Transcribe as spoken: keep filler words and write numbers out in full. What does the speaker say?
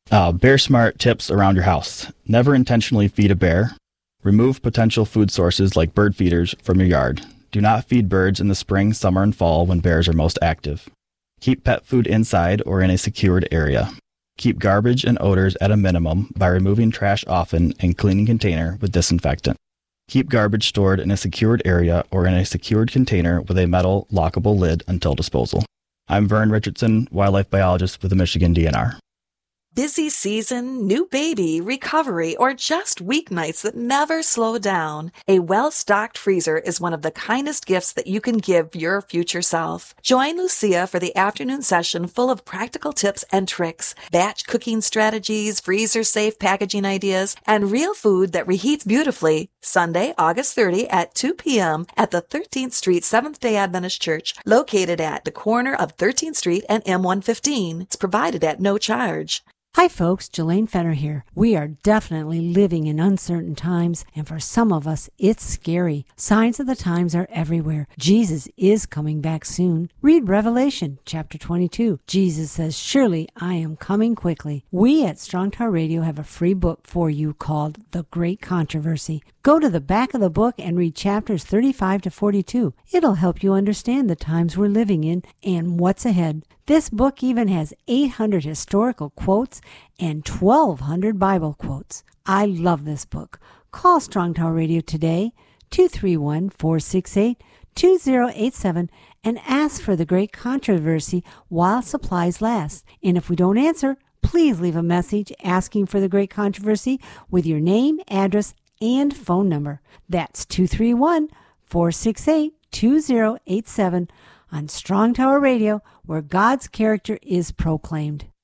Uh, bear smart tips around your house. Never intentionally feed a bear. Remove potential food sources like bird feeders from your yard. Do not feed birds in the spring, summer, and fall when bears are most active. Keep pet food inside or in a secured area. Keep garbage and odors at a minimum by removing trash often and cleaning container with disinfectant. Keep garbage stored in a secured area or in a secured container with a metal lockable lid until disposal. I'm Vern Richardson, wildlife biologist with the Michigan D N R. Busy season, new baby, recovery, or just weeknights that never slow down. A well-stocked freezer is one of the kindest gifts that you can give your future self. Join Lucia for the afternoon session full of practical tips and tricks, batch cooking strategies, freezer-safe packaging ideas, and real food that reheats beautifully. Sunday, August thirtieth at two p.m. at the thirteenth Street Seventh-day Adventist Church, located at the corner of thirteenth Street and M one fifteen. It's provided at no charge. Hi folks, Jelaine Fenner here. We are definitely living in uncertain times, and for some of us, it's scary. Signs of the times are everywhere. Jesus is coming back soon. Read Revelation chapter twenty-two. Jesus says, "Surely I am coming quickly." We at Strong Tower Radio have a free book for you called The Great Controversy. Go to the back of the book and read chapters thirty-five to forty-two. It'll help you understand the times we're living in and what's ahead. This book even has eight hundred historical quotes and twelve hundred Bible quotes. I love this book. Call Strong Tower Radio today, two three one, four six eight, two zero eight seven, and ask for The Great Controversy while supplies last. And if we don't answer, please leave a message asking for The Great Controversy with your name, address, and phone number. That's two three one, four six eight, two zero eight seven on Strong Tower Radio, where God's character is proclaimed.